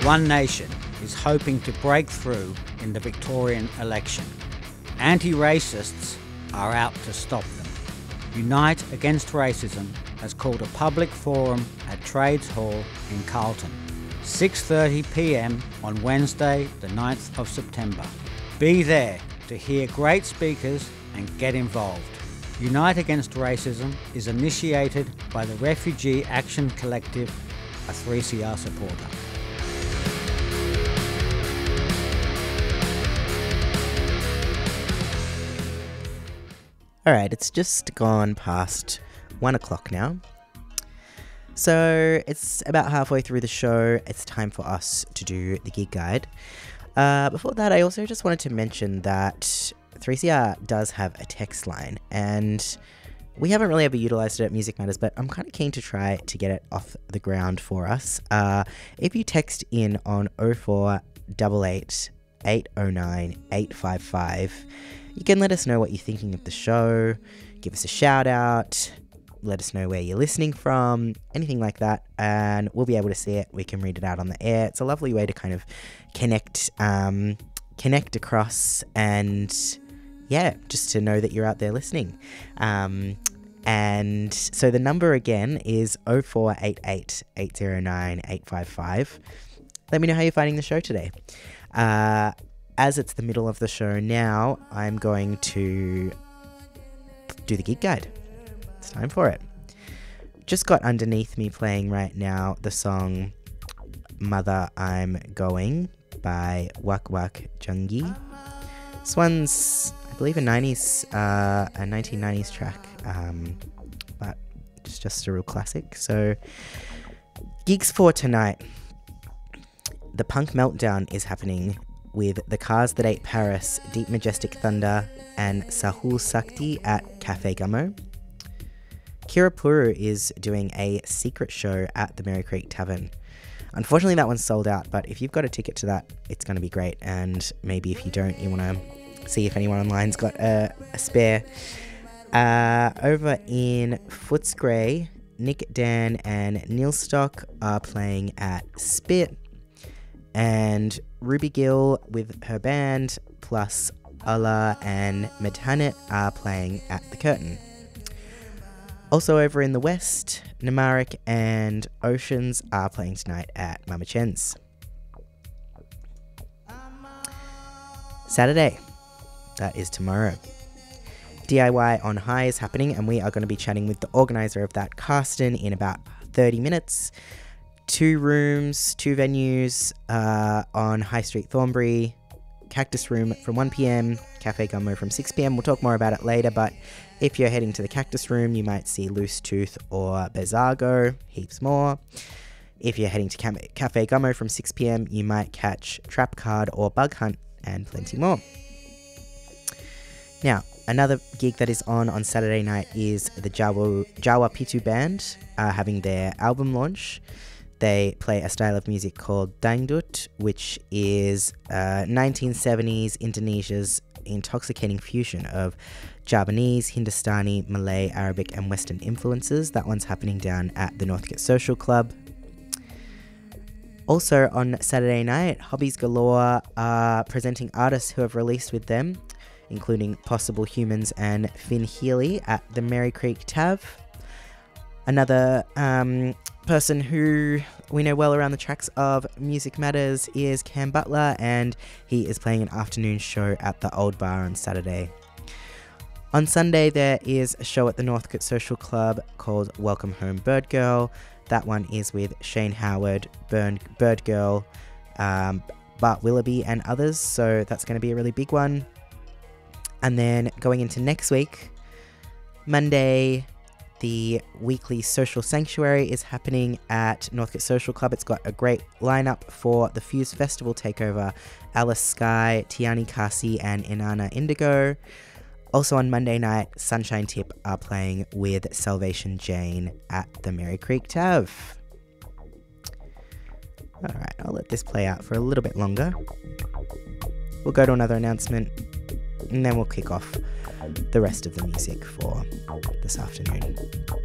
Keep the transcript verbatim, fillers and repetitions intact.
One Nation is hoping to break through in the Victorian election. Anti-racists are out to stop them. Unite Against Racism has called a public forum at Trades Hall in Carlton, six thirty p m on Wednesday the ninth of September. Be there to hear great speakers and get involved. Unite Against Racism is initiated by the Refugee Action Collective, a three C R supporter. Alright, it's just gone past one o'clock now. So it's about halfway through the show. It's time for us to do the gig guide. Uh, before that, I also just wanted to mention that three C R does have a text line, and we haven't really ever utilized it at Music Matters, but I'm kind of keen to try to get it off the ground for us. Uh, if you text in on oh four eight eight, eight oh nine, eight five five, you can let us know what you're thinking of the show, give us a shout out, let us know where you're listening from, anything like that, and we'll be able to see it. We can read it out on the air. It's a lovely way to kind of connect, um, connect across, and yeah, just to know that you're out there listening. Um, and so the number again is oh four eight eight, eight oh nine, eight five five. Let me know how you're finding the show today. Uh, as it's the middle of the show now, I'm going to do the gig guide. It's time for it. Just got underneath me playing right now the song Mother I'm Going by Wak Wak Jungi. This one's, I believe, a nineties, uh, a nineteen nineties track, um, but it's just a real classic. So, gigs for tonight. The Punk Meltdown is happening with The Cars That Ate Paris, Deep Majestic Thunder, and Sahul Sakti at Cafe Gummo. Kirapuru is doing a secret show at the Merry Creek Tavern. Unfortunately, that one's sold out, but if you've got a ticket to that, it's going to be great. And maybe if you don't, you want to see if anyone online's got a, a spare. Uh, over in Footscray, Nick, Dan, and Neil Stock are playing at Spit. And Ruby Gill with her band, plus Allah and Medhanit are playing at The Curtain. Also over in the west, Namarik and Oceans are playing tonight at Mama Chen's. Saturday, that is tomorrow. D I Y on High is happening, and we are going to be chatting with the organiser of that, Karsten, in about thirty minutes. Two rooms, two venues uh, on High Street, Thornbury. Cactus Room from one p m, Cafe Gummo from six p m. We'll talk more about it later, but if you're heading to the Cactus Room, you might see Loose Tooth or Bezago, heaps more. If you're heading to Cam- Cafe Gummo from six p m, you might catch Trap Card or Bug Hunt, and plenty more. Now, another gig that is on on Saturday night is the Jawa, Jawa Pitu Band uh, having their album launch. They play a style of music called Dangdut, which is uh, nineteen seventies Indonesia's intoxicating fusion of Javanese, Hindustani, Malay, Arabic, and Western influences. That one's happening down at the Northcote Social Club. Also on Saturday night, Hobbies Galore are presenting artists who have released with them, including Possible Humans and Finn Healy at the Merry Creek Tav. Another um, person who we know well around the tracks of Music Matters is Cam Butler, and he is playing an afternoon show at the Old Bar on Saturday. On Sunday, there is a show at the Northcote Social Club called Welcome Home Bird Girl. That one is with Shane Howard, Burn, Bird Girl, um, Bart Willoughby, and others, so that's going to be a really big one. And then going into next week, Monday, the weekly Social Sanctuary is happening at Northcote Social Club. It's got a great lineup for the Fuse Festival takeover. Alice Sky, Tiani Kasi, and Inanna Indigo. Also on Monday night, Sunshine Tip are playing with Salvation Jane at the Merry Creek Tav. Alright, I'll let this play out for a little bit longer. We'll go to another announcement, and then we'll kick off the rest of the music for this afternoon.